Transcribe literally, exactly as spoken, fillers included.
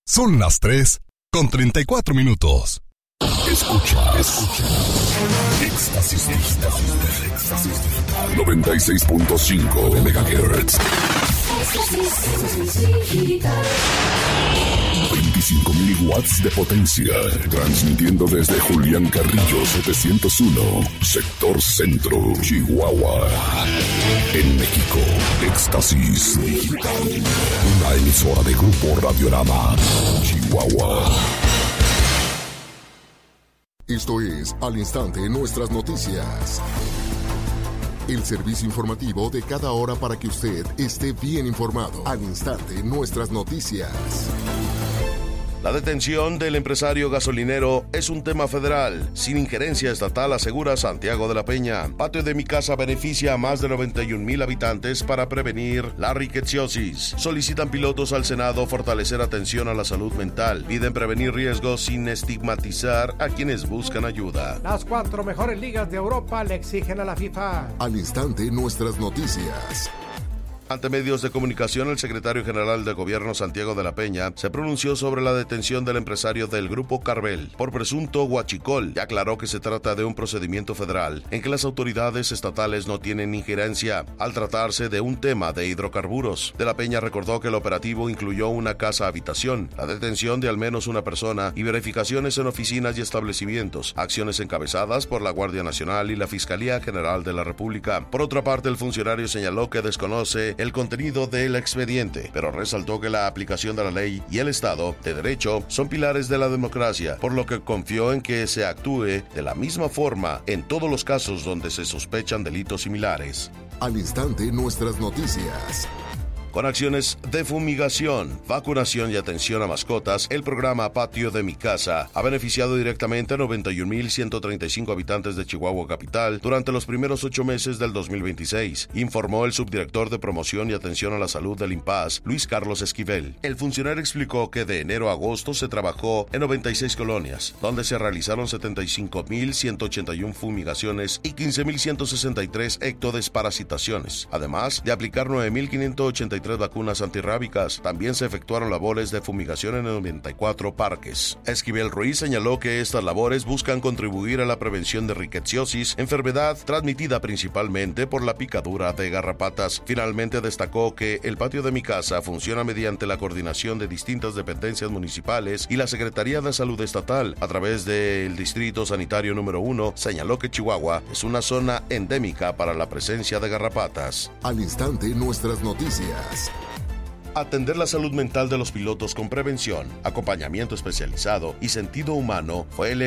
Son las tres con treinta y cuatro minutos. Escucha, escucha. Éxtasis Digital. Éxtasis Digital. noventa y seis punto cinco megahertz. veinticinco mil watts de potencia. Transmitiendo desde Julián Carrillo setecientos uno, sector centro, Chihuahua. En México, Éxtasis Digital. Una emisora de Grupo Radiorama, Chihuahua. Esto es Al Instante Nuestras Noticias. El servicio informativo de cada hora para que usted esté bien informado. Al Instante Nuestras Noticias. La detención del empresario gasolinero es un tema federal, sin injerencia estatal, asegura Santiago de la Peña. Patio de mi casa beneficia a más de noventa y un mil habitantes para prevenir la riqueciosis. Solicitan pilotos al Senado fortalecer atención a la salud mental. Piden prevenir riesgos sin estigmatizar a quienes buscan ayuda. Las cuatro mejores ligas de Europa le exigen a la FIFA. Al Instante Nuestras Noticias. Ante medios de comunicación, el secretario general de Gobierno, Santiago de la Peña, se pronunció sobre la detención del empresario del Grupo Carvel por presunto huachicol y aclaró que se trata de un procedimiento federal en que las autoridades estatales no tienen injerencia al tratarse de un tema de hidrocarburos. De la Peña recordó que el operativo incluyó una casa-habitación, la detención de al menos una persona y verificaciones en oficinas y establecimientos, acciones encabezadas por la Guardia Nacional y la Fiscalía General de la República. Por otra parte, el funcionario señaló que desconoce el contenido del expediente, pero resaltó que la aplicación de la ley y el Estado de Derecho son pilares de la democracia, por lo que confió en que se actúe de la misma forma en todos los casos donde se sospechan delitos similares. Al Instante Nuestras Noticias. Con acciones de fumigación, vacunación y atención a mascotas, el programa Patio de mi Casa ha beneficiado directamente a noventa y un mil ciento treinta y cinco habitantes de Chihuahua Capital durante los primeros ocho meses del dos mil veintiséis, informó el subdirector de Promoción y Atención a la Salud del INPAS, Luis Carlos Esquivel. El funcionario explicó que de enero a agosto se trabajó en noventa y seis colonias, donde se realizaron setenta y cinco mil ciento ochenta y uno fumigaciones y quince mil ciento sesenta y tres ectodesparasitaciones, además de aplicar nueve mil quinientas ochenta y tres vacunas antirrábicas. También se efectuaron labores de fumigación en noventa y cuatro parques. Esquivel Ruiz señaló que estas labores buscan contribuir a la prevención de riqueciosis, enfermedad transmitida principalmente por la picadura de garrapatas. Finalmente destacó que el Patio de mi Casa funciona mediante la coordinación de distintas dependencias municipales y la Secretaría de Salud Estatal. A través del Distrito Sanitario número uno, señaló que Chihuahua es una zona endémica para la presencia de garrapatas. Al Instante Nuestras Noticias. Atender la salud mental de los pilotos con prevención, acompañamiento especializado y sentido humano fue el